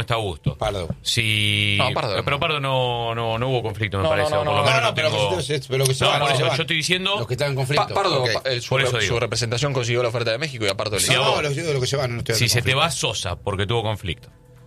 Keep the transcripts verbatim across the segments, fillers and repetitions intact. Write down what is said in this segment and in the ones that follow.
está a gusto. Pardo. Si... No, Pardo. Pero Pardo no, no, no hubo conflicto, me No, parece. no, o por no, lo no, menos no, no pero tengo... lo que se- pero lo que se No, van, por no eso se van. yo estoy diciendo... Los que están en conflicto. Pa- Pardo, Ok. pa- el- su, Por eso su digo. representación consiguió la oferta de México y aparte Sí, le a No, vos. los digo de lo que se van, no estoy Si hablando se de te va conflicto. Sosa, porque tuvo conflicto.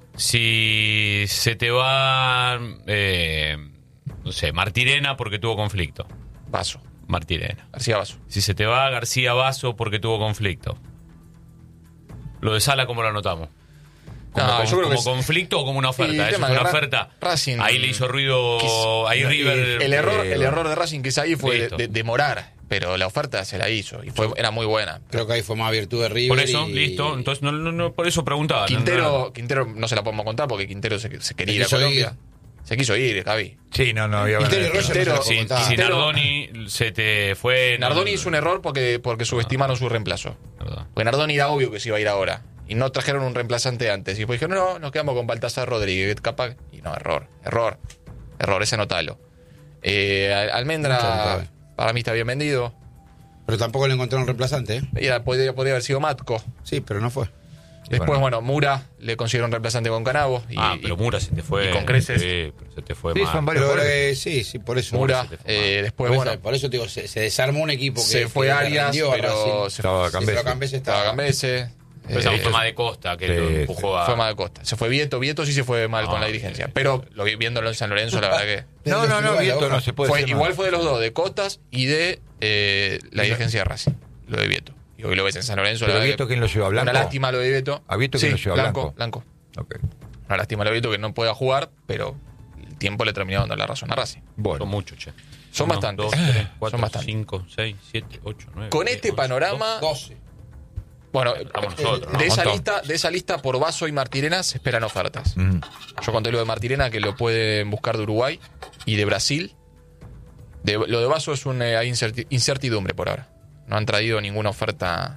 Si se te va... Eh, no sé, Martirena, porque tuvo conflicto. Vaso. Martirena. García Vaso. Si se te va García Vaso, porque tuvo conflicto. Lo de Sala, ¿cómo lo anotamos? ¿Como, No, como- yo creo como que es- conflicto o como una Y oferta? el ¿Eso es tema una de Ra- oferta? Racing- Ahí le hizo ruido... Quis- Ahí no, River... El error, eh, el error de Racing que es ahí fue de, Listo. de- demorar, pero la oferta se la hizo y fue, era muy buena. Creo que ahí fue más virtud de River. Por eso, y- listo. Entonces, no, no, no, por eso preguntaba. no, Quintero, no, Quintero no se la podemos contar porque Quintero se, se quería Se ir a quiso Colombia. Se quiso ir, Javi. Sí, no, no había Quintero y manera. Roger Quintero, no se Si, la si puedo contar. Quintero- Nardoni se te fue... Nardoni hizo un error porque, porque subestimaron su reemplazo. Verdad. Porque Nardoni era obvio que se iba a ir ahora. Y no trajeron un reemplazante antes. Y después dijeron, no, nos quedamos con Baltasar Rodríguez, capaz. Y no, error, error, error, ese anotalo. Eh, Mucho Almendra, grave. para mí está bien vendido. Pero tampoco le encontraron reemplazante, ¿eh? Era, podría, podría haber sido Matco. Sí, pero no fue. Después, bueno. bueno, Mura le consiguieron reemplazante con Canavo. Y, Ah, pero Mura se te fue... y con creces. Sí, pero se te fue Sí, mal. son varios Pero goles. eh, sí, sí, por eso. Mura, Por eso, eh, después, por bueno, eso, por eso te digo, se, se desarmó un equipo que se fue que Arias, rindió a pero Racing. se Estaba Sí, Cambese. pero Cambese estaba estaba. Gambese. Pero esa eh, fue más de Costa, que sí, lo empujó a... Fue mal de Costa. Se fue Vieto. Vieto sí se fue mal Ah, con la ok. dirigencia. Pero lo vi viéndolo en San Lorenzo, la verdad que. No, no, no, Vieto no se puede Fue, ser igual más. fue de los dos, de Costas y de eh, la dirigencia de Racing. Lo de Vieto. Y hoy lo ves en San Lorenzo. ¿Pero la verdad Vieto que quién lo lleva? ¿Blanco? Una lástima lo de Vieto. ¿A Vieto sí, quién lo lleva? Blanco, Blanco. Blanco. Ok. Una lástima lo de Vieto que no pueda jugar, pero el tiempo le terminó dando la razón a Racing. Son Bueno, muchos, che. Son Uno, bastantes. dos, tres, cuatro, Son bastantes. cinco, seis, siete, ocho, nueve. Con diez, este once, panorama, doce. bueno, Estamos nosotros, ¿no? de esa Un montón. lista, de esa lista por Vaso y Martirena se esperan ofertas. mm, Yo conté lo de Martirena, que lo pueden buscar de Uruguay y de Brasil. De, lo de Vaso es una incerti- incertidumbre por ahora. No han traído ninguna oferta,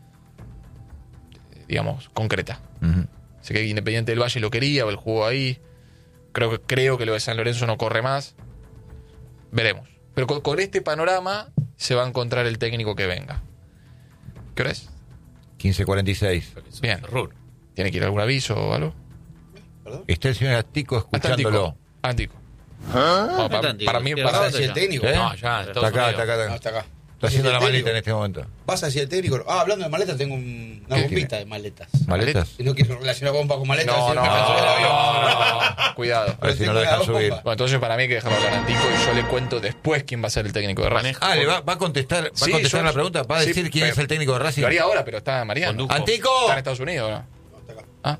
eh, digamos, concreta. mm. Sé que Independiente del Valle lo quería, el jugó ahí. Creo que, creo que lo de San Lorenzo no corre más. Veremos. Pero con, con este panorama se va a encontrar el técnico que venga. ¿Qué hora es? quince cuarenta y seis. Bien. Rur. ¿Tiene que ir algún aviso o algo? Está el señor Atico escuchándolo. Antico. Bueno, para, Antico. para mí, ¿Qué para, ¿Vas a rato decir el ya? técnico? ¿Eh? No, ya, Está acá, está acá. No, Está, está acá. está haciendo la ¿Vas a decir el maleta en técnico? este momento. ¿Vas a decir el técnico? Ah, hablando de maletas, tengo un- una ¿Qué bombita tiene? de maletas. ¿Maletas? Si no quiero relacionar bomba con maletas, No, si no, me canso del avión. no, no, cuidado. A ver si no tengo lo dejan una subir. bomba. Bueno, entonces para mí hay que dejarlo hablar a Antico y yo le cuento después quién va a ser el técnico de Racing. Ah, ¿le va, va a contestar, va a Sí, contestar yo- la pregunta? ¿Va a sí, decir quién pero- es el técnico de Racing? Lo haría ahora, pero está Mariano. Condujo. ¡Antico! ¿Está en Estados Unidos o no? Ah,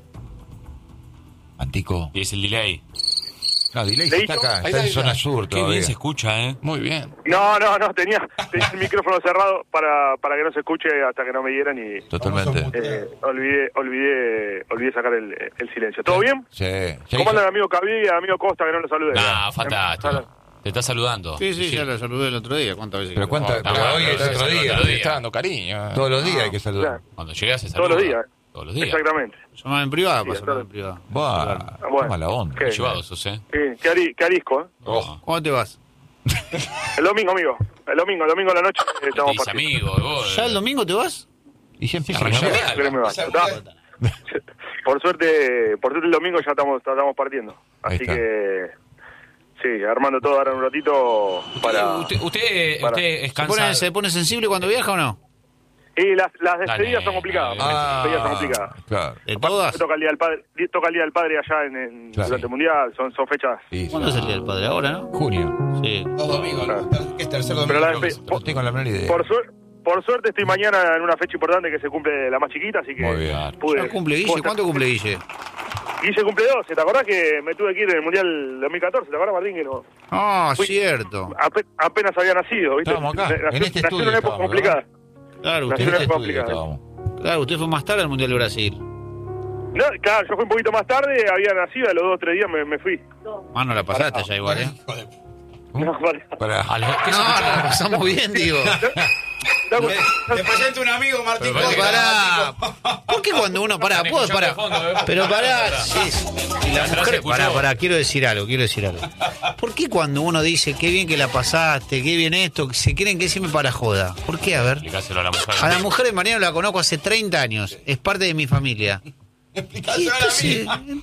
Antico. Y es el delay. No, Delay ¿Le está hizo? acá, Ahí está en está, zona ahí sur Qué todavía. bien se escucha, ¿eh? muy bien. No, no, no, tenía, tenía el micrófono cerrado para, para que no se escuche hasta que no me dieran y Totalmente. eh, olvidé, olvidé, olvidé sacar el, el silencio. ¿Todo bien? Sí. Ya ¿Cómo hizo- anda el amigo Cabi y el amigo Costa que no lo saludé? Nah, Em- fantástico. Te está saludando. Sí, sí, ya lo saludé el otro día. ¿Cuántas veces? Pero que- cuánta, No, pero no, hoy no, es no, otro no, día. no, no, Le está dando cariño. Todos los días hay que saludar. Cuando llegas se Todos saluda. los días. Todos los días. Exactamente. Llamame en privado, Sí, para entonces- en privado. Buah, Ah, bueno. qué mala onda. ¿Qué? Llevado sos, ¿eh? Sí, qué, ari- qué arisco, ¿eh? Oh. ¿Cómo te vas? El domingo, amigo. El domingo, el domingo a la noche eh, Te estamos dice partiendo. amigo, vos. ¿Ya el domingo te vas? Y ya empieza Arrancó a bien. ¿Qué querés me va? Está- Por suerte, por suerte el domingo ya estamos, estamos partiendo. Ahí Así está. que sí, armando todo ahora un ratito para. Usted, usted, para- usted es ¿Se pone, cansado. ¿Se pone sensible cuando viaja o no? Y las, las despedidas Dale, son complicadas. dale. Las despedidas son complicadas. claro. ¿De Aparte, todas? toca el día del padre, toca el día del padre allá en, en- Claro. durante el mundial, son, son fechas. Sí, ¿Cuándo es el día del padre? ¿Ahora, no? Junio. Sí. Dos domingos, ¿no? ¿Qué es tercer domingo? Pero la creo que despe- es. No tengo la menor idea. por, suer- por suerte estoy mañana en una fecha importante que se cumple la más chiquita, así que Muy bien. pude. ¿Ya cumple puedo Guille? estar- ¿Cuánto cumple Guille? Guille cumple doce, ¿te acordás que me tuve que ir en el mundial dos mil catorce? ¿Te acordás, Martín? Que no, Ah, Fui- cierto. ape- apenas había nacido, ¿viste? Estábamos acá, Nació- en este nació estudio en una época estábamos, complicada. Claro, Nació usted, en una este época estudio complicada. estábamos. claro, usted fue más tarde al Mundial de Brasil. No, claro, yo fui un poquito más tarde, había nacido, a los dos o tres días me, me fui. Ah, no la pasaste ya igual, ¿eh? Hijo de- No, vale. Pará. A los- ¿qué No, se escucha? la pasamos bien, digo. Te presento un amigo, Martín. Pero Costa. Pará. ¿Por qué cuando uno pará? Están ¿Puedo escuchando parar? de fondo, ¿eh? Pero pará. Pará. Sí, sí. Y la Atrás se mujer. escuchó. Pará, pará. Quiero decir algo, quiero decir algo. ¿Por qué cuando uno dice qué bien que la pasaste, qué bien esto, se creen que es siempre para joda? ¿Por qué? A ver. Explicáselo a la mujer. A la mujer de Mariano la conozco hace treinta años. Es parte de mi familia. Explicáselo a la Entonces, mía.